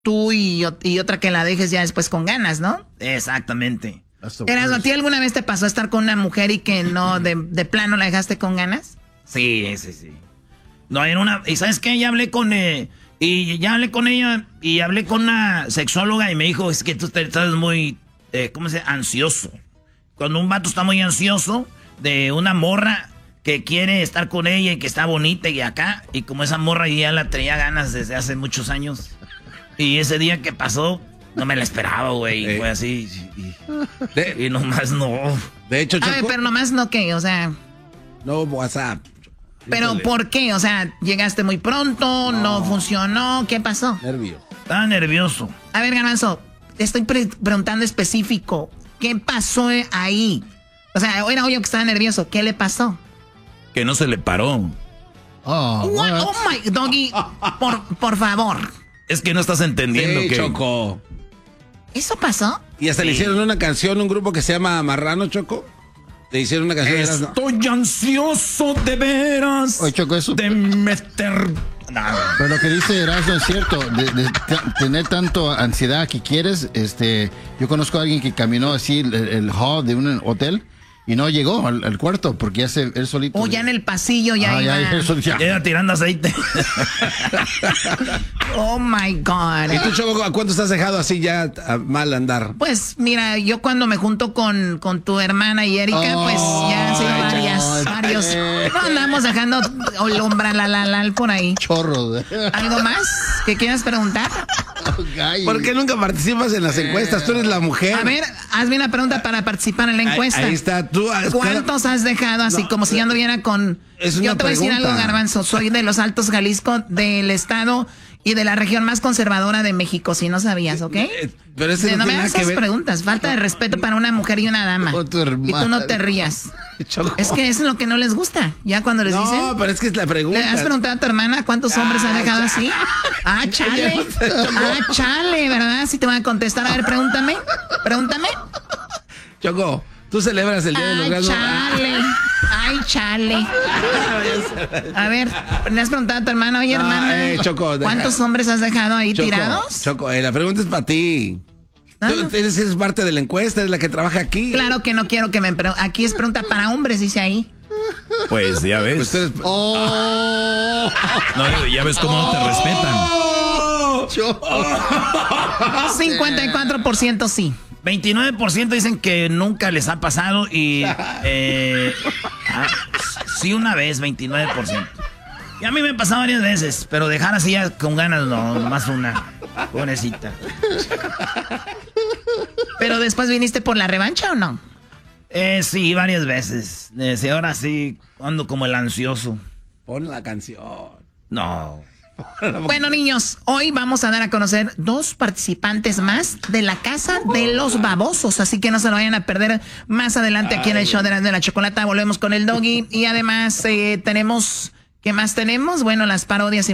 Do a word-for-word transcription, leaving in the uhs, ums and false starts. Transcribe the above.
tú y, y otra que la dejes ya después con ganas, ¿no? Exactamente. Erasmo, ¿a ti alguna vez te pasó estar con una mujer y que no, de, de plano la dejaste con ganas? Sí, sí, sí. No, en una... ¿Y sabes qué? Ya hablé con... Eh, y ya hablé con ella y hablé con una sexóloga y me dijo, es que tú te- estás muy... Eh, ¿Cómo se dice? Ansioso. Cuando un vato está muy ansioso de una morra que quiere estar con ella y que está bonita y acá, y como esa morra ya la traía ganas desde hace muchos años, y ese día que pasó, no me la esperaba, güey, y fue así, y, y, de, y nomás no. De hecho, A ver, pero nomás no qué, o sea... No, WhatsApp. ¿Pero Híjole. por qué? O sea, llegaste muy pronto, no, no funcionó, ¿qué pasó? Nervio. Estaba nervioso. A ver, Garbanzo, te estoy pre preguntando específico, ¿qué pasó ahí? O sea, era obvio que estaba nervioso, ¿qué le pasó? Que no se le paró. Oh, What? what? Oh my, Doggy, por, por favor. Es que no estás entendiendo Sí, que... Choco. ¿Eso pasó? Y hasta Sí. le hicieron una canción, un grupo que se llama Marrano, Choco. Le hicieron una canción. de Estoy ansioso de veras. Oye, Choco, eso... De meter... Nada. Pero lo que dice Erasmo es cierto, de, de ta- tener tanto ansiedad que quieres, este, yo conozco a alguien que caminó así el, el hall de un hotel y no llegó al, al cuarto porque ya se, él solito. O ya en el pasillo ya Ah, iba... ya, él solito, ya. Ya iba tirando aceite. Oh my God. ¿Y tú, Choco, a cuánto estás dejado así ya a mal andar? Pues mira, yo cuando me junto con, con tu hermana y Erika, Oh, pues ya han sido ay, varias, ay, varios. ay. No andamos dejando olombra la la la por ahí. Chorros. ¿Algo más que quieras preguntar? Gallo. ¿Por qué nunca participas en las encuestas? Tú eres la mujer. A ver, hazme una pregunta para participar en la Ahí- encuesta. Ahí, está. Tú, ¿Cuántos has dejado así No, como si yo anduviera con... es Yo una te voy a decir pregunta. algo, Garbanzo. Soy de los Altos Jalisco, del estado y de la región más conservadora de México, si no sabías, ¿ok? Eh, Pero ese De- no, no me tiene hagas nada que esas ver. preguntas. Falta de respeto para una mujer y una dama. Con tu Y tú no hermana. te rías. Choco. Es que eso es lo que no les gusta. Ya cuando les No, dicen... pero es que es la ¿Le pregunta. has preguntado a tu hermana cuántos hombres ha Ah, dejado cha- así? Ah, chale. Ah, chale, ¿verdad? Si te van a contestar. A ver, pregúntame. Pregúntame. Choco, tú celebras el Día de los Ay, Grandes. chale. Ay, chale. A ver, ¿le has preguntado a tu hermana? Oye, No, hermana, eh, Choco, deja- ¿cuántos hombres has dejado ahí Choco, tirados? Choco, eh, la pregunta es para ti. Ah, Tú no. eres, eres parte de la encuesta, eres la que trabaja aquí. Claro que no quiero que me... Pero aquí es pregunta para hombres, dice ahí. Pues ya ves. Pues tú eres- Oh, No, ya ves cómo no te respetan. Choco. cincuenta y cuatro por ciento sí. veintinueve por ciento dicen que nunca les ha pasado y... Eh, ah, sí una vez, veintinueve por ciento. Y a mí me ha pasado varias veces, pero dejar así ya con ganas no, nomás una. Pobrecita. ¿Pero después viniste por la revancha o no? Eh, sí, varias veces. Eh, sí, ahora sí, ando como el ansioso. Pon la canción. No. Bueno, niños, hoy vamos a dar a conocer dos participantes más de la Casa de los Babosos, así que no se lo vayan a perder más adelante aquí en el show de la, de la Chocolata. Volvemos con el Doggy y además eh, tenemos, ¿qué más tenemos? Bueno, las parodias y